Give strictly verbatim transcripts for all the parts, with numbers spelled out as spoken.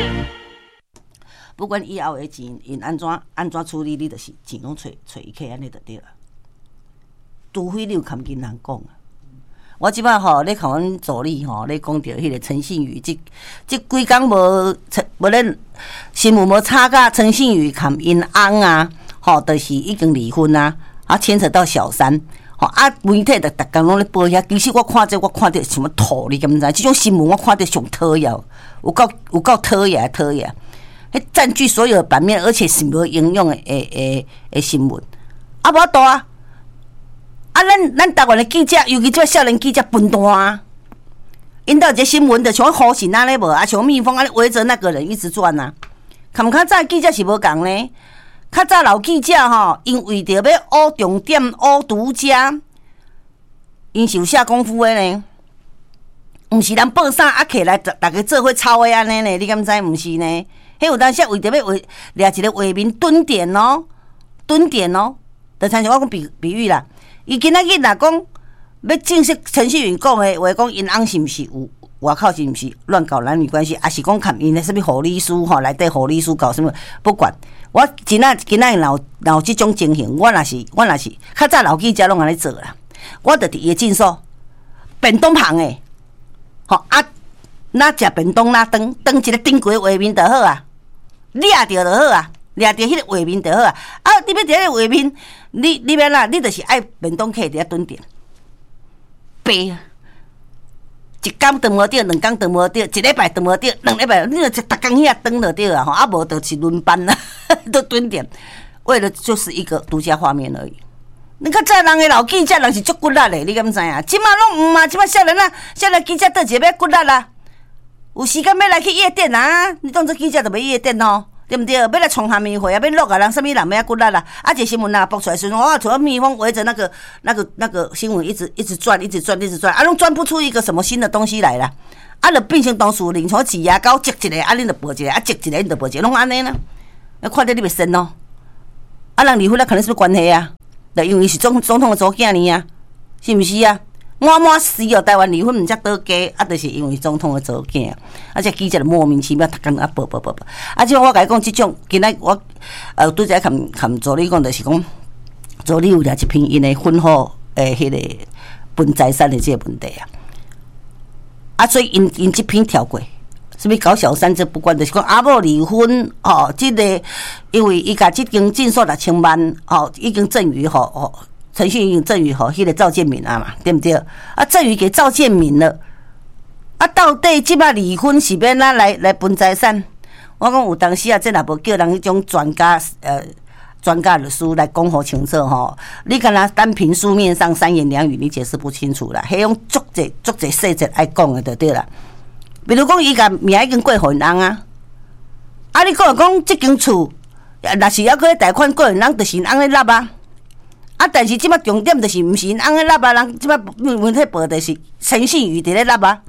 不管以后的钱因安怎安怎处理，你就是钱拢找找伊去安尼就对了。除非你有跟银行讲啊。我即摆吼咧，甲阮助理吼咧讲着迄个陈信宇，即即几工无无咧新闻无查甲陈信宇含因翁啊，吼，就是已经离婚啊，啊牵扯到小三，吼啊媒体就逐工拢咧报遐。其实我看这我看着想要吐，你敢毋知？即种新闻我看着上讨厌，有够有够讨厌讨厌。迄占据所有的版面，而且是无营养的诶诶诶新闻，啊无多啊！啊，咱咱台湾的记者，尤其这少年记者笨蛋啊！因到一个新闻的像好心安尼无，啊像蜜蜂安尼围着那个人一直转啊。看较早记者是无共呢，较早老记者吼，因为着要挖重点、挖独家，因是有下功夫的呢。毋是人报啥啊，起来逐个做伙抄的安尼呢？你敢知？毋是呢？迄有当时为着要为掠一个画面蹲点哦，蹲点哦，就参像我讲比比喻啦。伊今仔日若讲要证实陈世云讲的话，讲因翁是毋是有外口是毋是乱搞男女关系，还是讲看因的什物护理师吼内底护理师搞什么？不管我今仔今仔若若有即种情形，我若是我若是较早老记者拢安尼做啦，我着伫伊的诊所便当旁诶，吼啊。那食便当那当当一个顶柜画面就好啊，掠着就好啊，掠着迄个画面就好啊。啊，你要伫迄个画面，你你要哪？你就是爱便当客伫遐蹲点，白啊，一工顿无着，两工顿无着，一礼拜顿无着，两礼拜，你就逐工遐蹲就对啊，吼，啊无就是轮班啦，都蹲点，为了就是一个独家画面而已。你较早人的老记者人是足骨力的，你敢知影？即马拢毋嘛，即马少年啊，少年记者倒一个要骨力啦。有时间要来去夜店啊！你当作记者就要夜店咯，对不对？要来创下面会啊，要录啊，人什么人要骨力啦？啊，这新闻啊，播出来时阵，哇，除了蜜蜂围着那个、那个、那个新闻一直一直转，一直转，一直转，啊，拢转不出一个什么新的东西来啦。啊，就变成当事人，像挤牙膏挤一个，啊，恁就报一个，啊，挤一个，恁就报一个，拢安尼啦。啊，看着你袂神咯。啊，人离婚了，可能是不关系啊？就因为是总总统的祖囝呢啊，是毋是啊？满满死哦！台湾离婚毋则倒假，啊，就是因为总统的祖囝，啊，这记者就莫名其妙，逐工啊报报报报。啊，即我甲你讲，即种今仔我呃拄则含含助理讲，就是讲助理有掠一篇因的婚后诶，迄个分财产的这个问题啊。啊，所以因因即篇跳过，什么搞小三这不管，就是讲阿某离婚哦，即、这个因为伊甲即间诊所六千万哦，已经赠予吼哦。陈信宇赠予吼，迄个赵建民啊嘛，对不对？啊，赠予给赵建民了。啊，到底即摆离婚是要哪来来分财产？我讲有当时啊，这若无叫人迄种专家呃专家律师来讲互清楚吼。你敢若单凭书面上三言两语，你解释不清楚啦。迄种足侪足侪细节爱讲的就对啦。比如讲，伊甲名已经过互因翁啊，啊，你讲讲即间厝，若是还搁贷款过因翁，就是因翁咧纳啊。啊！但是即摆重点就是毋是因翁咧纳啊，人即摆媒体报的是陈信宇伫咧纳啊。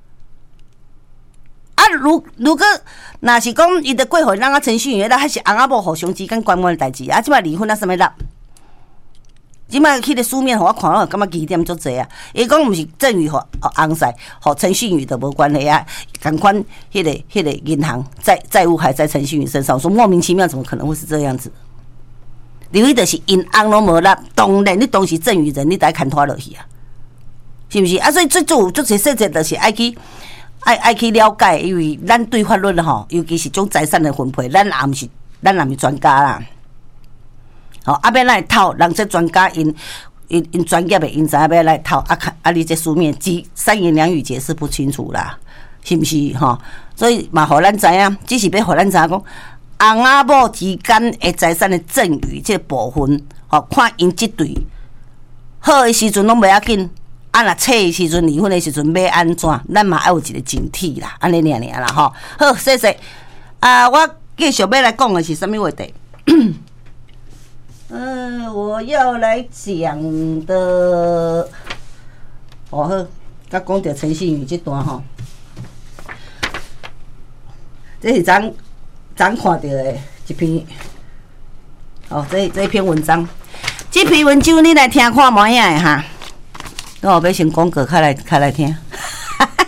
啊，如如果若是讲伊着过互因翁啊，陈信宇咧纳，还是翁仔某互相之间关关的代志啊？即摆离婚啊，啥物纳？即摆迄个书面互我看，我感觉疑点足济啊。伊讲毋是赠予互翁婿，互陈信宇都无关系啊。共款迄个迄个银行债债务还在陈信宇身上，说莫名其妙，怎么可能会是这样子？因为就是因翁拢无纳，当然你当时赠与人，你得牵拖落去啊，是毋是？啊，所以最做做些细节，就是爱去爱爱去了解，因为咱对法律吼，尤其是种财产的分配，咱也毋是咱也毋是专家啦。吼、哦，啊，要来套，人这专家因因因专业的，因知影要来套，啊看啊，你这书面几三言两语解释不清楚啦，是毋是？吼、哦，所以嘛，互咱知影，只是要互咱知影讲。翁仔某之间的财产的赠与这个部分，吼、哦，看因即对好的时阵拢袂要紧，啊，若错的时阵离婚的时阵要安怎？咱嘛要有一个警惕啦，安尼尔尔啦吼。好，谢谢。啊，我继续要来讲的是什么话题？嗯、呃，我要来讲的，哦好，甲讲到陈信宇这段吼，这是咱。咱看到的一篇，哦，这这一篇文章，这篇文章你来听看模样的哈。我要先广告，开来开来听。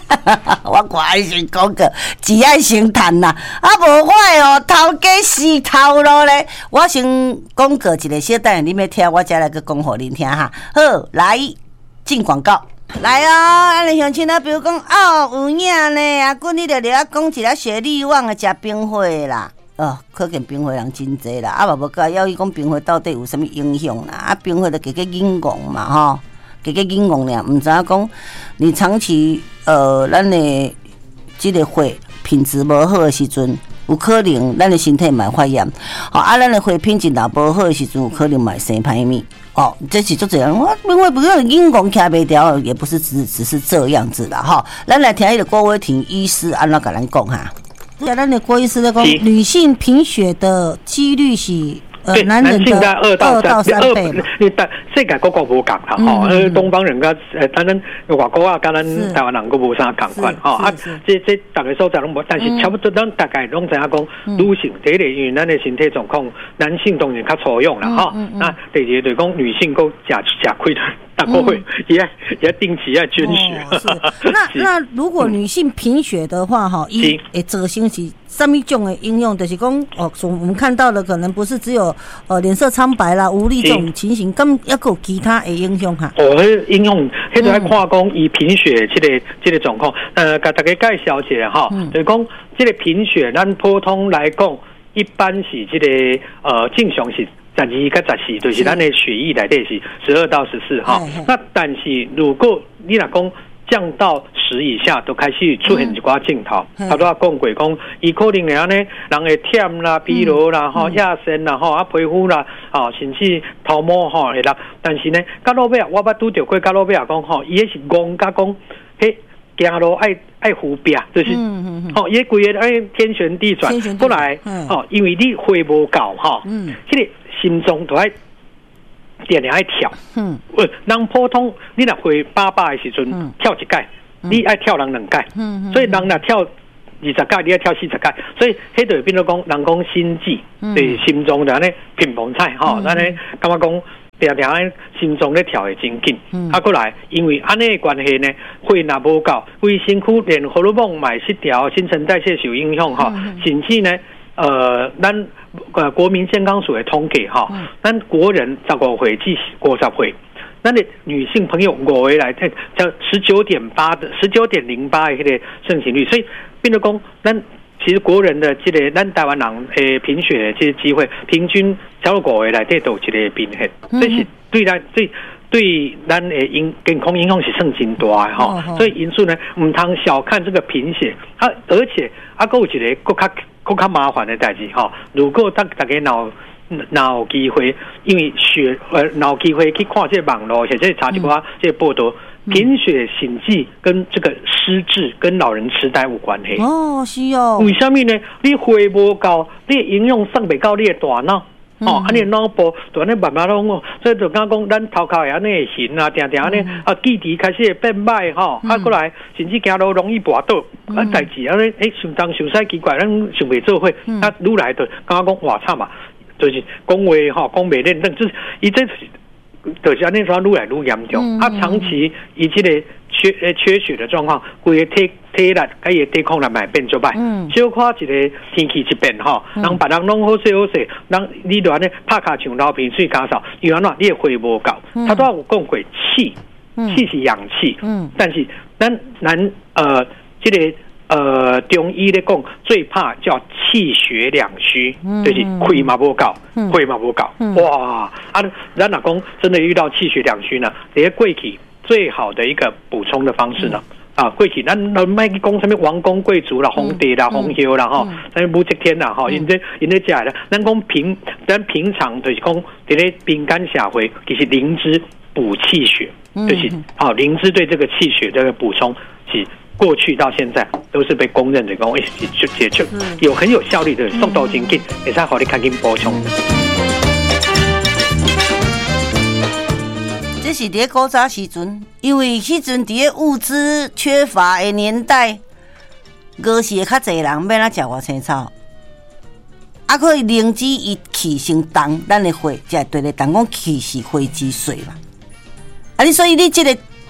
我看伊是讲个只爱先谈呐，啊无我哦头家死头路咧。我先讲过一个小等，你要听我才来去讲互恁听哈。好，来进广告。来哦，安尼乡亲啊，比如讲哦，有影呢，啊，阮你着了讲一个雪莉网的食冰火啦。哦，可见冰火人真济啦，啊嘛无甲要伊讲冰火到底有啥物影响啦？啊，冰火就加加引讲嘛吼，加加引讲俩，毋知影讲你长期呃，咱的即个火品质无好的时阵，有可能咱的身体嘛会发炎。吼、哦、啊，咱的火品质若无好的时阵，有可能嘛会生歹物。哦，这是就这样，我冰火不用引讲徛袂调，也不是只只是这样子啦吼。咱来听迄个郭伟庭医师安怎甲咱讲哈。对，咱的郭医师在讲，女性贫血的几率是呃男人的二到三倍嘛。 你但世界各国无共啦，吼，呃，东方人甲呃，当然外国啊，甲咱台湾人佫无啥共款，吼啊，这这逐个所在拢无，但是差不多咱大概拢知影讲，女性第一个因为咱的身体状况，男性当然较粗勇啦，吼，那第二个就讲女性佫食食亏的。大国会也也定期要捐血。 哦、那那如果女性贫血的话，哈，伊诶造成是什么种的应用？就是讲哦，我们看到的可能不是只有呃脸色苍白啦、无力这种情形，咁也有其他的影响哈。 哦，迄应用，迄就爱看讲以贫血这个这个状况，呃，甲大家介绍一下哈，嗯、就是讲这个贫血，咱普通来讲，一般是这个呃正常是。十二跟十四，就是咱的血液内底是十二到十四哈。那但是如果你若讲降到十以下，都开始出现一寡镜头。他都讲过讲，伊可能会安尼，人会忝啦、疲劳啦、吼、亚身啦、吼啊皮肤啦、吼甚至头毛吼会啦。但是呢，到落尾我捌拄着过，到落尾讲吼，伊迄是戆甲讲，迄行路爱爱扶壁，就是，吼，伊规个爱天旋地转。后来，吼，因为你血无够吼，嗯，即个。心脏都爱点点爱跳，嗯，人普通你若会八百的时阵、嗯、跳一届，嗯、你爱跳人两届，嗯，所以人若跳二十届，你爱跳四十届，所以迄就变做讲人讲心悸，对、嗯、心脏就安尼乒乓菜吼，咱咧感觉讲点点安心脏咧跳会真紧，嗯、啊，过来因为安尼的关系呢，血若无够，规身躯连荷尔蒙嘛失调，新陈代谢受影响吼，嗯、甚至呢。呃，咱呃国民健康署的统计哈，咱、嗯、国人十五岁至五十岁，咱的女性朋友五个来，叫十九点八的十九点零八的迄个盛行率，所以变得讲，咱其实国人的这个咱台湾人诶贫血的这个机会，平均超过五个来这都有一个贫血，这是对咱对。对咱的影健康影响是算真大的哈，所以因此呢，唔通小看这个贫血，啊，而且啊，还有一个更加更加麻烦的代志哈。如果大大家脑脑机会，因为血呃脑机会去看这网络，或者查一寡这报道，贫血心悸跟这个失智跟老人痴呆有关系。 哦，是哦。 为什么呢？你血无够，你营养送不到你的大脑。哦，安尼脑部就安尼慢慢拢哦，所以就讲讲咱头壳会安尼会行啊，定定安尼啊，记忆开始会变歹吼，啊过来甚至行路容易滑倒，啊代志安尼诶，想东想西奇怪，咱想袂做伙，啊愈来就刚刚讲哇惨嘛，就是讲话吼讲袂认真，就是伊这就是安尼说愈来愈严重，啊长期以这个缺呃缺血的状况，规个体体力甲伊抵抗力嘛变做歹，小可一个天气一变吼，人别人拢好势好势，人你就安尼拍卡像流鼻水干燥，因为哪你的血无够，他都有讲过气，气是氧气，但是咱咱呃这个。呃，中医咧讲最怕叫气血两虚，嗯、就是气嘛无够，血嘛无够。嗯、哇，啊，咱若讲真的遇到气血两虚呢，这些过去最好的一个补充的方式呢，嗯、啊，过去咱咱卖去讲什么王公贵族啦、皇帝啦、皇后啦吼，咱武则天啦吼，因这因这家的，咱讲平咱平常就是讲这些冰干社会，其实灵芝补气血，就是好灵芝对这个气血这个补充是。过去到现在都是被公认的，讲诶，解决有很有效率的，速度真紧，也是好你看紧补充。 这是伫古早时阵，因为迄阵伫个物资缺乏的年代，饿是会较侪人，要哪食外青草。啊，可以灵芝伊气成重，咱的血才对咧，但讲气是血之水嘛。啊，你所以你这个。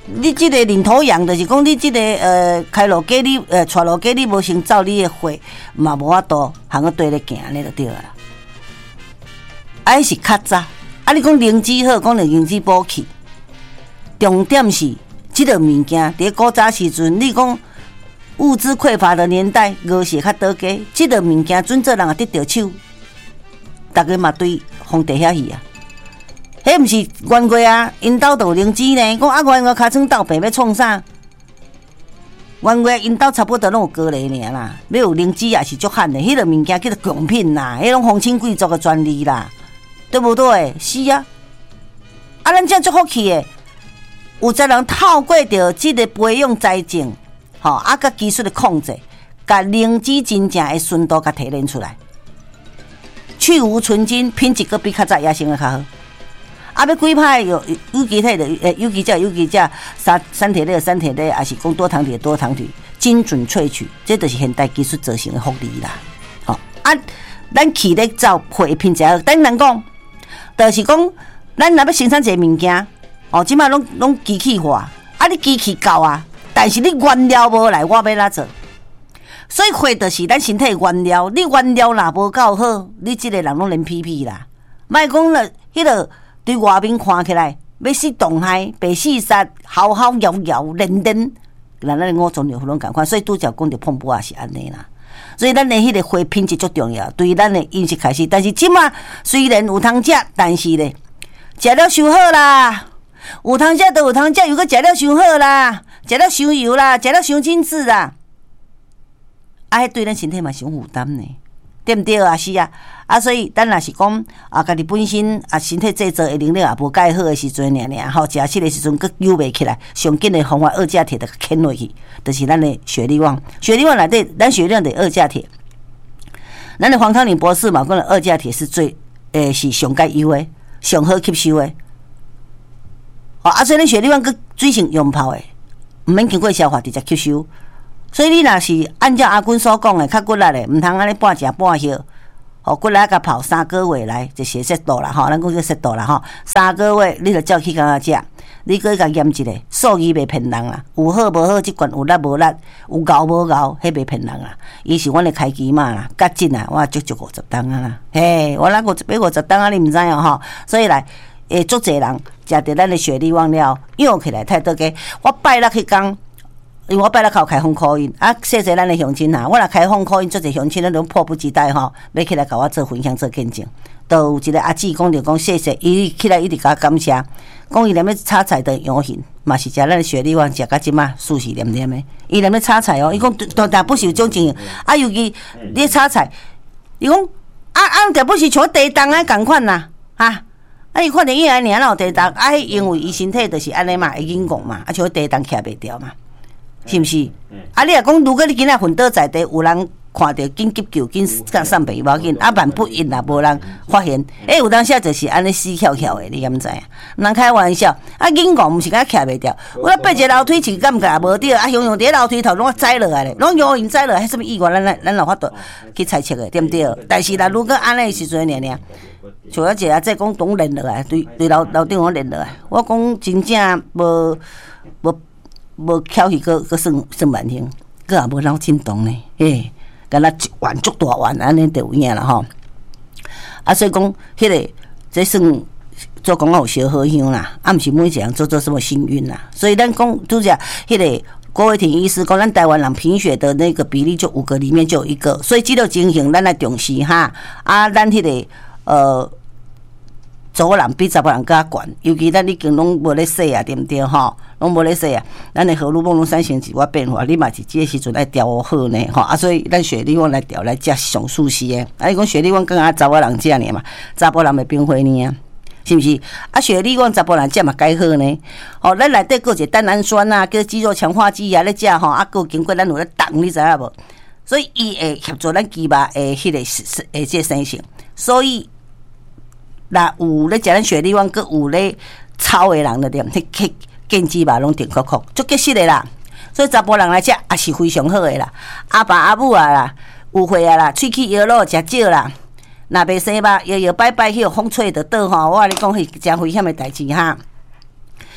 你即个领头羊，就是讲你即、這个呃开路给你呃带路给你无先照你的话，嘛无法度通个对咧行安尼就对啦。啊，是较早，啊，你讲灵芝好，讲灵芝补气，重点是即个物件，伫古早时阵，你讲物资匮乏的年代，饿死较多家，即个物件准做人也得着手，大家嘛对皇帝遐去啊。迄毋是冤过啊！因兜都有灵芝呢，讲啊冤过尻川斗病要创啥？冤过因兜差不多拢有高丽尔啦，要有灵芝也是足罕的。迄个物件叫做贡品啦，迄种皇亲贵族的专利啦，对不对？是啊，啊咱这足福气的，有才人透过着即个培养栽种，吼啊甲技术的控制，甲灵芝真正的纯度甲提炼出来，去无纯精，品质阁比较早野生的较好。啊，要几派有有机体的，诶，有机价有机价，三三铁类三铁类，还是讲多糖体多糖体，精准萃取，这就是现代技术造成的福利啦。吼、哦、啊，咱气咧走，配品质好。等人讲，就是讲，咱若要生产一个物件，哦，即摆拢拢机器化，啊，你机器够啊，但是你原料无来，我要哪做？所以货就是咱身体原料，你原料若无够好，你即个人拢连屁屁啦。莫讲了，迄、那个。对外面看起来要死动害、白死杀、好好摇摇、连连，咱咱五种就拢共款，所以拄则讲着碰布也是安尼啦。所以咱的迄个花品质足重要，对咱的饮食开始。但是即马虽然有通食，但是咧食了伤好啦，有通食就有通食，又搁食了伤好啦，食了伤油啦，食了伤精致啦，啊，迄对咱身体嘛伤负担呢。对毋对啊？是啊，啊，所以咱若是讲啊，家己本身啊，身体制造的能力也无介好的时阵，尔尔吼，食食的时阵佫扭袂起来，上紧的方法二价铁就牵落去，就是咱的血力旺。血力旺内底，咱血量的二价铁，咱的黄康林博士嘛，讲二价铁是最诶、欸、是上介优的，上好吸收的。哦，啊，所以咱血力旺佫水性用泡的，毋免经过消化直接吸收。所以你若是按照阿君所讲的，较骨力的，毋通安尼半食半歇，吼骨力甲泡三个月来就血色度啦，吼，咱讲叫色度啦，吼，三个月你就照去甲食，你搁甲验一个，数字袂骗人啦，有好无好，即款有力无力，有厚无厚，迄袂骗人啦。伊是阮的开机嘛啦，甲进啊，我足足五十担啊啦，嘿，我那五百五十担啊，你毋知哦吼，所以来，诶，足侪人食着咱的血力旺了，用起来太多个，我拜六去讲。因为我拜六靠开放考音，啊，谢谢咱的乡亲哈，我若开放考音，做者乡亲咱拢迫不及待吼，要起来甲我做分享做见证。都有一个阿姊讲着讲谢谢，伊起来一直甲感谢，讲伊连要炒菜的养幸，嘛是食咱的雪里旺，食到即马舒适黏黏的。伊连要炒菜哦，伊讲但但不是有种情形，啊，尤其你炒菜，伊讲啊啊，但不是像地动啊共款啦，啊。啊！伊看着伊安尼哪有地动？啊，因为伊身体就是安尼嘛，会硬讲嘛，啊，像地动徛袂掉嘛。是毋是？嗯、啊！你若讲，如果你今仔昏倒在地，有人看到紧急救、紧甲送病无要紧，啊，万不因啦，无人发现，诶、欸，有当时就是安尼死翘翘的，你敢知影？毋通开玩笑，啊，硬讲毋是敢徛袂掉，我爬一个楼梯是感觉也无着，啊，雄雄伫楼梯头拢栽落来咧，拢容易栽落来，迄什么意外，咱咱咱有法度去猜测的，对毋对？但是啦，如果安尼时阵，尔尔，像一个啊，即讲拢连落来，对对楼楼顶拢连落来，我讲真正无无。无巧去，搁搁算算万幸，搁也无脑震动呢，嘿，敢若一万足大万安尼就有影啦吼。啊，所以讲，迄、那个这算做工有小好香啦，啊，毋是每一个人做做什么幸运啦。所以咱讲拄则迄个郭伟霆医师讲，咱台湾人贫血的那个比例就五个里面就有一个，所以这个情形咱来重视哈。啊，咱迄、那个呃。查某人比查某人较悬，尤其咱已经拢无咧洗啊，对毋对吼？拢无咧洗啊，咱的荷尔蒙拢产生一寡变化，你嘛是即个时阵爱调好呢吼啊，所以咱血力旺来调来食上舒适的。啊，你讲血力旺更加查某人食呢嘛，查甫人袂变化呢啊，是毋是？啊，血力旺查甫人食嘛该好呢。哦，咱内底佫一个蛋氨酸啊，叫肌肉强化剂啊，咧食吼啊，佫经过咱有咧动，你知影无？所以伊会协助咱肌肉诶迄个诶即个生成，所以。那有咧食咱血力旺，佮有咧操的人就点，迄迄腱肌肉拢定确确，足结实的啦。所以查甫人来食也是非常好的啦。阿爸阿母啊啦，有血啊啦，喙齿摇落食少啦，若袂生肉，摇摇摆摆去风吹就倒吼。我甲你讲，迄真危险的代志哈。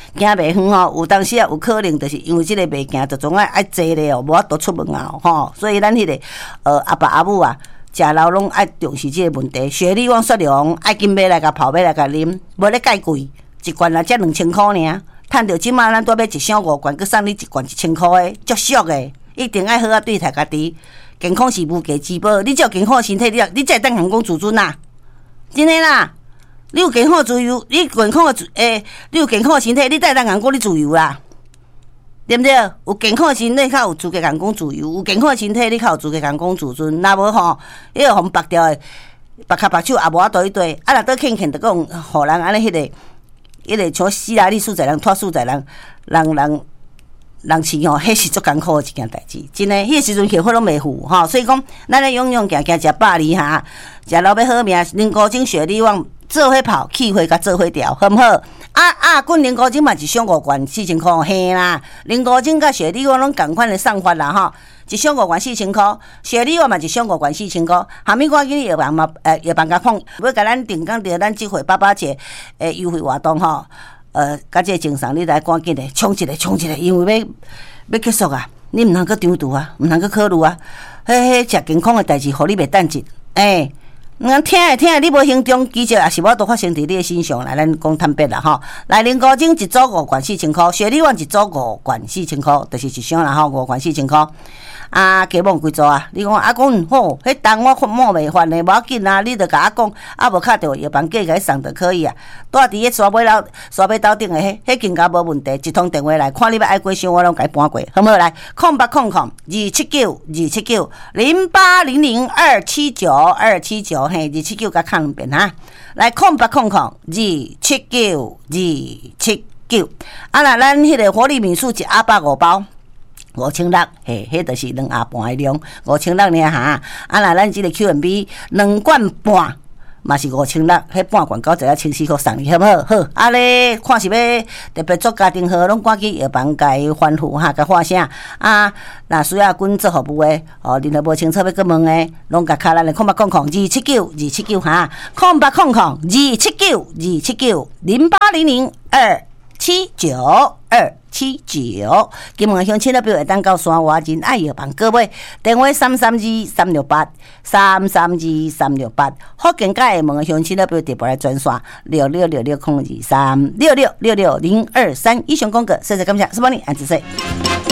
行袂远吼，有当时啊有可能就是因为即个袂行，就总爱爱坐咧哦，无法度出门啊吼，所以咱迄、那个呃阿爸阿母啊，食老拢爱重视即个问题。雪莉往雪凉，爱金买来甲泡买来甲啉，无咧介贵，一罐啊才两千箍尔。趁着即马咱拄要一箱五罐，佮送你一罐一千箍的，足俗的，一定爱好啊对待家己。健康是无价之宝，你只有健康的身体，你你才会当人工自尊啦，真诶啦。你有健康的自由，你健康的诶，你有健康的身体，你才会当人讲你自由啦，对不对？有健康的身体，较有资格人讲自由；有健康的身体，你较有资格人讲自尊。若无吼，迄个互白掉的，白脚白手也无法度去对。啊，若倒欠欠，就讲互人安尼迄个。迄个像死啦，你数在人，拖数在人，人人人饲吼，迄是足艰苦的一件代志。真诶，迄个时阵血火拢袂付吼，所以讲，咱咧勇勇行行食百里哈，食老要好命，零高精雪利旺做伙跑，气血甲做伙调，好毋好？啊啊，滚零高精嘛一箱五罐四千箍，嘿啦，零高精甲雪利旺拢共款的送法啦吼。一箱五罐四千箍，雪莉我嘛一箱五罐四千箍，下面赶紧药房嘛，诶药房甲放，要甲咱定讲着咱即回爸爸节诶优惠活动吼，呃，甲即个精神你来赶紧诶，冲一个冲一个，因为要要结束啊，你毋通阁张图啊，毋通阁考虑啊，迄迄食健康诶代志，互你袂等急，诶、欸，听诶听诶，你无行动，其实也是无都发生伫你诶身上来，咱讲坦白啦吼，来零高精一组五罐四千箍，雪莉旺一组五罐四千箍，就是一箱啦吼，五罐四千箍。啊，加摸几组啊？你讲阿公好，迄单我摸袂翻的，无要紧啊！你著甲阿公，啊无敲着药房价甲伊送就可以啊。住伫迄沙尾楼、沙尾斗顶的迄，迄更加无问题。一通电话来，看你要爱几箱，我拢甲伊搬过，好唔好？来，空八空空二七九二七九零八零零二七九二七九嘿，二七九甲敲两遍哈。来，空八空空二七九二七九。啊啦，咱迄个活力民宿一阿百五包。五千六，嘿，迄就是两盒半的量，五千六呢哈。啊，那咱即个 Q M B 两罐半，嘛是五千六，迄半罐九十一千四块送你，好不好？好，啊咧，看是要特别做家庭号，拢赶紧药房甲伊吩咐哈，甲发声啊。若需要阮做服务的，哦，恁若无清楚要去问的，拢甲卡咱的空八空空二七九二七九哈，空八空空二七九二七九零八零零二七九二。七九，金门乡亲的朋友会当到山外仁爱药房各位，电话三三二三六八三三二三六八，福建界的门乡亲的朋友直播来转线六六六六空二三六六六六零二三。以上讲过，谢谢感谢，是帮你安子说。